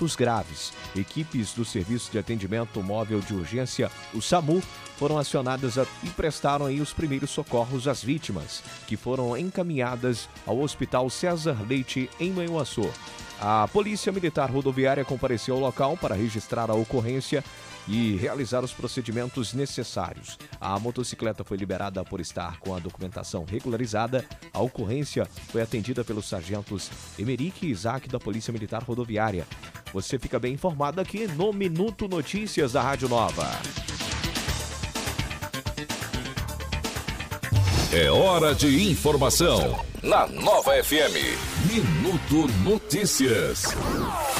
ferimentos graves. Equipes do Serviço de Atendimento Móvel de Urgência, o SAMU, foram acionadas e prestaram aí os primeiros socorros às vítimas, que foram encaminhadas ao Hospital César Leite, em Manhuaçu. A Polícia Militar Rodoviária compareceu ao local para registrar a ocorrência e realizar os procedimentos necessários. A motocicleta foi liberada por estar com a documentação regularizada. A ocorrência foi atendida pelos sargentos Emerick e Isaac da Polícia Militar Rodoviária. Você fica bem informado aqui no Minuto Notícias da Rádio Nova. É hora de informação na Nova FM. Minuto Notícias.